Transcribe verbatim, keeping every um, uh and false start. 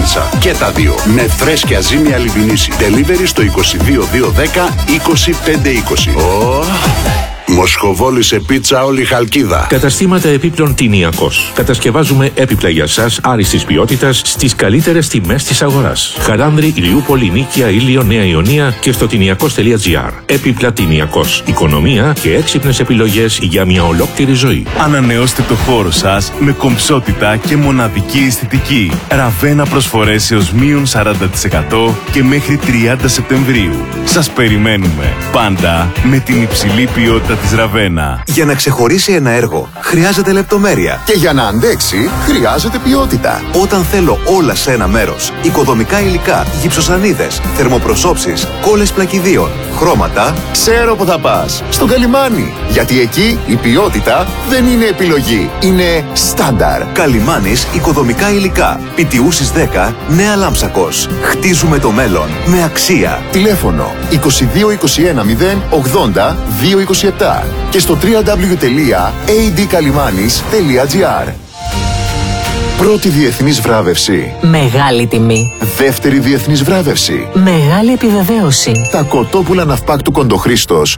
Λάρισα. Και τα δύο. Με φρέσκια ζύμια λιβινίση. Delivery στο είκοσι δύο δύο δέκα είκοσι πέντε είκοσι. Oh. Μοσχοβόλη σε πίτσα όλη η Χαλκίδα. Καταστήματα επίπλων Τηνιακός. Κατασκευάζουμε έπιπλα για σας άριστης ποιότητας στις καλύτερες τιμές της αγοράς. Χαράνδρη, Ηλιούπολη, Νίκαια, Ήλιο, Νέα Ιωνία και στο τηνιακός τελεία τζι άρ. Έπιπλα Τηνιακός. Οικονομία και έξυπνες επιλογές για μια ολόκληρη ζωή. Ανανεώστε το χώρο σας με κομψότητα και μοναδική αισθητική. Ραβένα προσφορές έως μείον σαράντα τοις εκατό και μέχρι τριάντα Σεπτεμβρίου. Σας περιμένουμε πάντα με την υψηλή ποιότητα της Ραβένα. Για να ξεχωρίσει ένα έργο χρειάζεται λεπτομέρεια. Και για να αντέξει χρειάζεται ποιότητα. Όταν θέλω όλα σε ένα μέρος, οικοδομικά υλικά, γυψοσανίδες, θερμοπροσώψεις, κόλλες πλακιδίων, χρώματα, ξέρω που θα πας. Στο Καλιμάνι. Γιατί εκεί η ποιότητα δεν είναι επιλογή. Είναι στάνταρ. Καλιμάνις οικοδομικά υλικά. Πιτιούσης δέκα, Νέα Λάμψακος. Χτίζουμε το μέλλον με αξία. Τηλέφωνο είκοσι δύο είκοσι ένα μηδέν ογδόντα διακόσια είκοσι επτά και στο double-u double-u double-u τελεία έι ντι καλιμάνις τελεία τζι άρ. Πρώτη διεθνής βράβευση. Μεγάλη τιμή. Δεύτερη διεθνής βράβευση. Μεγάλη επιβεβαίωση. Τα κοτόπουλα ναυπάκτου Κοντοχρήστος